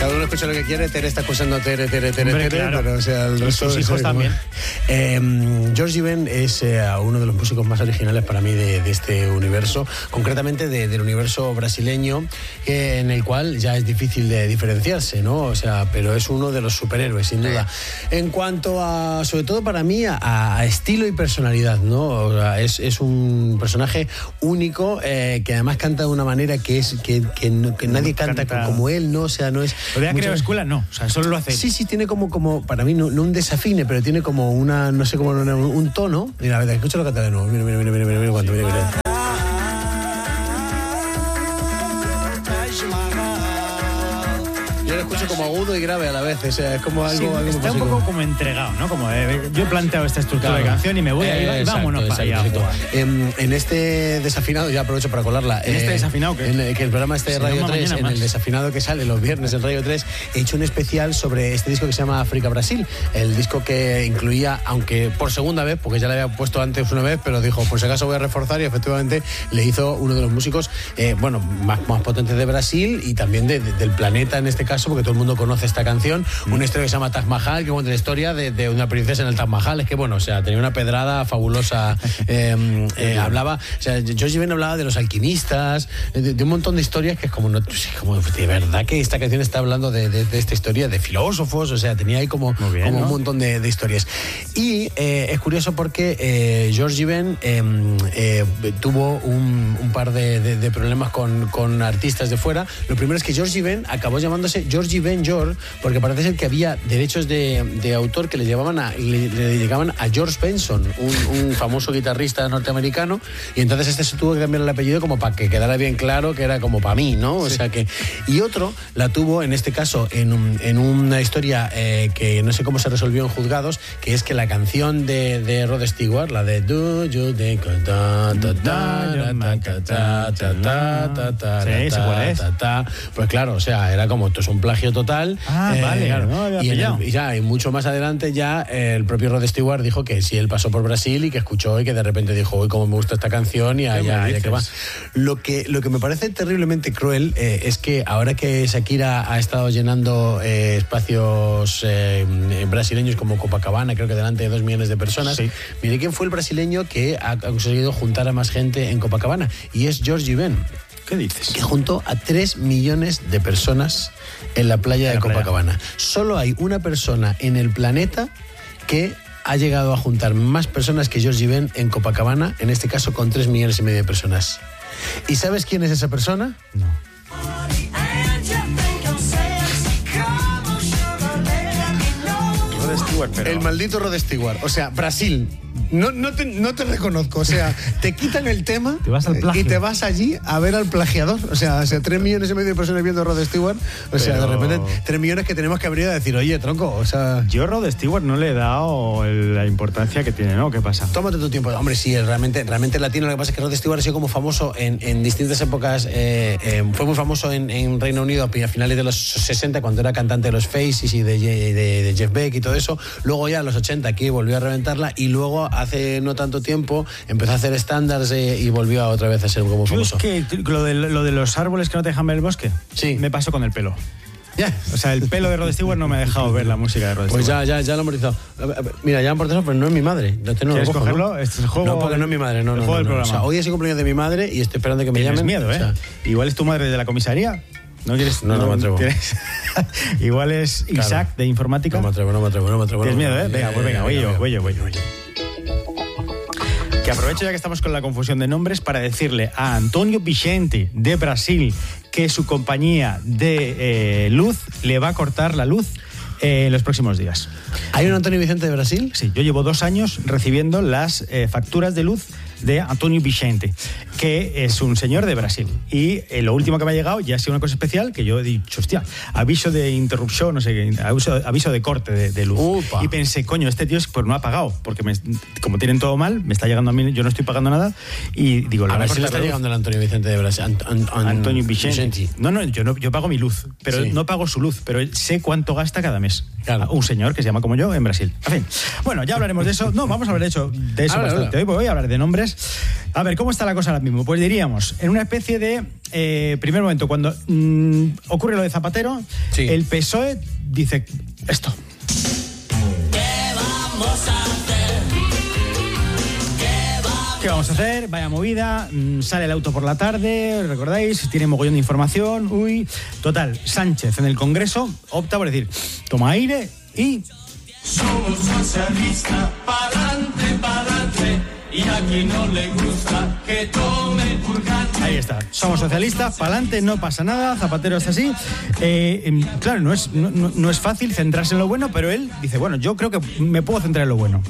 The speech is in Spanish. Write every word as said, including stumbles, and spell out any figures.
Cada uno escucha lo que quiere. Tere está escuchando Tere, Tere, Tere, Hombre, Tere, claro. pero o sea, el Y resto sus de- hijos también. Eh, George Ben es eh, uno de los músicos más originales para mí de, de este universo, concretamente de, del universo brasileño, eh, en el cual ya es difícil de diferenciarse, ¿no? O sea, pero es uno de los superhéroes, sin duda. En cuanto a, sobre todo para mí, a, a estilo y personalidad, ¿no? O sea, es, es un personaje único eh, que además canta de una manera que es que, que, no- que nadie canta, Canta- como él, ¿no? O sea, no es... Lo de la muchas- creado escuela, no. O sea, solo lo hace. Sí, sí, tiene como, como para mí, no, no un desafine, pero tiene como una, no sé cómo, un, un tono. Mira, a ver, escúchalo cantar de nuevo. Mira, mira, mira, mira, mira, mira, cuánto, mira, mira. Yo lo escucho como agudo y grave a la vez, o sea, es como algo... Sí, algo está un músico. poco como entregado, ¿no? Como eh, yo he planteado esta estructura Claro. de canción y me voy ahí, Eh, va- y exacto, vámonos para allá. exacto, Juan. exacto. En, en este desafinado, ya aprovecho para colarla. ¿En este desafinado qué? En el, que el programa este de Se Radio llama tres, Mañana en Más. el desafinado que sale los viernes en Radio tres, he hecho un especial sobre este disco que se llama África Brasil. El disco que incluía, aunque por segunda vez, porque ya le había puesto antes una vez, pero dijo, por si acaso voy a reforzar, y efectivamente le hizo uno de los músicos, eh, bueno, más, más potentes de Brasil y también de- de- del planeta en este caso, porque todo el mundo conoce esta canción. Una historia que se llama Taj Mahal, que cuenta la historia de, de una princesa en el Taj Mahal. Es que, bueno, o sea, tenía una pedrada fabulosa. Eh, eh, hablaba, o sea, George Ben hablaba de los alquimistas, de, de un montón de historias que es como, no, como de verdad que esta canción está hablando de, de- de esta historia, de filósofos, o sea, tenía ahí como, Muy bien, como ¿no? un montón de, de historias. Y eh, es curioso porque eh, George Ben eh, eh, tuvo un, un par de, de- de problemas con, con artistas de fuera. Lo primero es que George Ben acabó llamándose George Ben George, porque parece ser que había derechos de, de autor que le llevaban a, le, le llegaban a George Benson, un, un famoso guitarrista norteamericano, y entonces este se tuvo que cambiar el apellido como para que quedara bien claro que era como para mí, ¿no? O sea que... Y otro la tuvo, en este caso, en, un- en una historia eh, que no sé cómo se resolvió en juzgados, que es que la canción de, de Rod Stewart, la de Do You Think ta, ta, ta, ta, ta, ta, ta, ta, ta, Sí, sé cuál es. ta, ta. Pues claro, o sea, era como, esto es un plagio total. Ah, vale, no había y, en pillado. el- y ya, y mucho más adelante ya eh, el propio Rod Stewart dijo que sí, él pasó por Brasil y que escuchó y que de repente dijo, uy, cómo me gusta esta canción y ¿Qué allá, me allá que va. dices? Lo que, lo que me parece terriblemente cruel eh, es que ahora que Shakira ha estado llenando eh, espacios eh, brasileños como Copacabana, creo que delante de dos millones de personas, Sí. mire quién fue el brasileño que ha conseguido juntar a más gente en Copacabana, y es George Ben, ¿Qué dices? que juntó a tres millones de personas en la playa de En la playa. Copacabana. Solo hay una persona en el planeta que ha llegado a juntar más personas que George Ben en Copacabana, en este caso con tres millones y medio de personas. ¿Y sabes quién es esa persona? No. Rod Stewart, pero... El maldito Rod Stewart. O sea, Brasil. No, no, te, no te reconozco. O sea, te quitan el tema Te vas al plagio. y te vas allí a ver al plagiador. O sea, o sea, tres millones y medio de personas viendo a Rod Stewart. O sea, de Pero- repente, tres millones que tenemos que abrir a decir, oye, tronco, o sea... Yo a Rod Stewart no le he dado el- la importancia que tiene, ¿no? ¿Qué pasa? Tómate tu tiempo. Hombre, sí, realmente, realmente latino. Lo que pasa es que Rod Stewart ha sido como famoso en, en distintas épocas. eh, eh, fue muy famoso en, en Reino Unido a finales de los sesenta, cuando era cantante de los Faces y de, de- de Jeff Beck y todo eso. Luego ya en los ochenta aquí volvió a reventarla, y luego hace no tanto tiempo empezó a hacer estándares eh, y volvió a otra vez a ser como Yo es famoso. que lo de, lo de los árboles que no te dejan ver el bosque, Sí. me pasó con el pelo. Ya. O sea, el pelo de Rod Stewart no me ha dejado ver la música de Rod Pues Stewart. ya, ya, ya lo hemos utilizado. A ver, a ver, mira, ya por teléfono, pero no es mi madre. No, este no lo ¿Quieres cojo, cogerlo? ¿no? Este es el juego No, porque del- no es mi madre, no, el no, juego no, del no. O programa. sea, hoy es el cumpleaños de mi madre y estoy esperando que me Tienes llamen. miedo, ¿eh? O sea, Igual es tu madre de la comisaría. ¿No quieres? No, no me atrevo. ¿Tienes? Igual es Claro. Isaac de informática. no me atrevo, no me atrevo, no me atrevo. Tienes no me miedo, ¿eh? atrevo. Venga, pues venga, voy yo, venga. voy yo, voy yo, voy yo. Que aprovecho ya que estamos con la confusión de nombres para decirle a Antonio Vicente de Brasil que su compañía de eh, luz le va a cortar la luz eh, en los próximos días. ¿Hay un Antonio Vicente de Brasil? Sí, yo llevo dos años recibiendo las eh, facturas de luz de Antonio Vicente, que es un señor de Brasil. Y eh, lo último que me ha llegado ya ha sido una cosa especial que yo he dicho, hostia, aviso de interrupción, no sé qué, aviso, aviso de corte de, de luz. Upa. Y pensé, coño, este tío es, pues no ha pagado, porque me- como tienen todo mal, me está llegando a mí, yo no estoy pagando nada, y digo, le A van ver si le cortar está la luz. llegando el Antonio Vicente de Brasil. Ant- an- an- Antonio Vicente. No, no, yo no, yo pago mi luz, pero Sí. no pago su luz, pero sé cuánto gasta cada mes. Claro. Un señor que se llama como yo en Brasil. En fin, bueno, ya hablaremos de eso. No, vamos a hablar de eso, de eso Habla, bastante. habla. Hoy voy a hablar de nombres. A ver, ¿cómo está la cosa ahora mismo? mismo? Pues diríamos, en una especie de eh, primer momento, cuando mmm, ocurre lo de Zapatero, sí. el P S O E dice esto. ¿Qué vamos a hacer? ¿Qué vamos, ¿Qué vamos a hacer? Vaya movida, mmm, sale el auto por la tarde, ¿recordáis? Tiene mogollón de información, uy. Total, Sánchez en el Congreso opta por decir, toma aire y... Somos socialistas, pa'lante, pa'lante, y a quien no le gusta que tome purgante. Ahí está, somos socialistas, pa'lante, no pasa nada, Zapatero está así. Eh, claro, no es, no, no es fácil centrarse en lo bueno, pero él dice, bueno, yo creo que me puedo centrar en lo bueno.